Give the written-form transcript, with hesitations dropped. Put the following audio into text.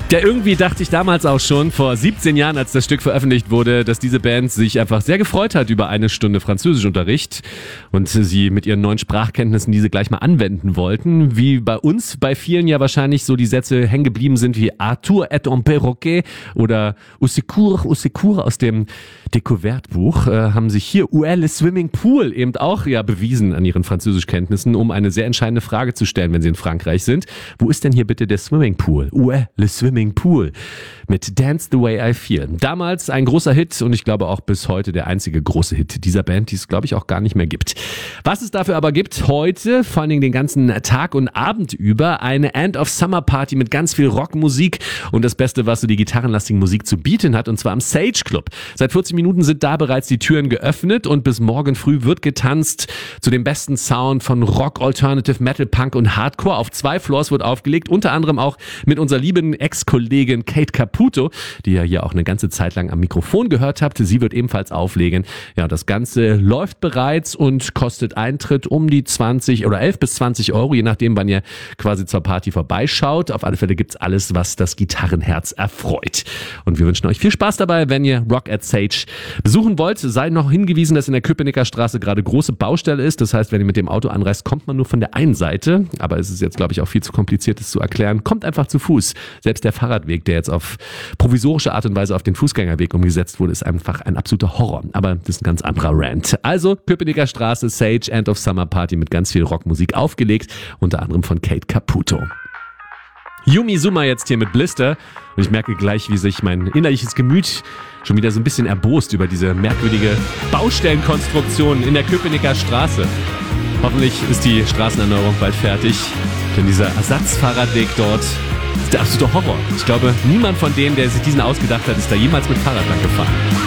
Ja, irgendwie dachte ich damals auch schon, vor 17 Jahren, als das Stück veröffentlicht wurde, dass diese Band sich einfach sehr gefreut hat über eine Stunde Französischunterricht und sie mit ihren neuen Sprachkenntnissen diese gleich mal anwenden wollten. Wie bei uns, bei vielen ja wahrscheinlich so die Sätze hängen geblieben sind wie Arthur est un perroquet oder au secours aus dem Découverte-Buch, haben sich hier Où est le swimming pool eben auch ja bewiesen an ihren Französischkenntnissen, um eine sehr entscheidende Frage zu stellen, wenn sie in Frankreich sind. Wo ist denn hier bitte der Swimmingpool? Où est le swimming pool? Mit Dance the Way I Feel. Damals ein großer Hit und ich glaube auch bis heute der einzige große Hit dieser Band, die es glaube ich auch gar nicht mehr gibt. Was es dafür aber gibt heute, vor allen Dingen den ganzen Tag und Abend über, eine End of Summer Party mit ganz viel Rockmusik und das Beste, was so die gitarrenlastige Musik zu bieten hat, und zwar am Sage Club. Seit 40 Minuten sind da bereits die Türen geöffnet und bis morgen früh wird getanzt zu dem besten Sound von Rock, Alternative, Metal, Punk und Hardcore. Auf 2 Floors wird aufgelegt, unter anderem auch mit unserer lieben Ex-Kollegin Kate Caputo, die ja hier auch eine ganze Zeit lang am Mikrofon gehört habt. Sie wird ebenfalls auflegen. Ja, das Ganze läuft bereits und kostet Eintritt um die 20 oder 11 bis 20 Euro, je nachdem, wann ihr quasi zur Party vorbeischaut. Auf alle Fälle gibt's alles, was das Gitarrenherz erfreut. Und wir wünschen euch viel Spaß dabei, wenn ihr Rock at Sage besuchen wollt. Seid noch hingewiesen, dass in der Köpenicker Straße gerade große Baustelle ist. Das heißt, wenn ihr mit dem Auto anreist, kommt man nur von der einen Seite. Aber es ist jetzt, glaube ich, auch viel zu kompliziert, das zu erklären. Kommt einfach zu Fuß. Selbst der Fahrradweg, der jetzt auf provisorische Art und Weise auf den Fußgängerweg umgesetzt wurde, ist einfach ein absoluter Horror. Aber das ist ein ganz anderer Rant. Also Köpenicker Straße, Sage, End of Summer Party mit ganz viel Rockmusik aufgelegt. Unter anderem von Kate Caputo. Yumi Suma jetzt hier mit Blister. Und ich merke gleich, wie sich mein innerliches Gemüt schon wieder so ein bisschen erbost über diese merkwürdige Baustellenkonstruktion in der Köpenicker Straße. Hoffentlich ist die Straßenerneuerung bald fertig, denn dieser Ersatzfahrradweg dort ist der absolute Horror. Ich glaube, niemand von denen, der sich diesen ausgedacht hat, ist da jemals mit Fahrrad lang gefahren.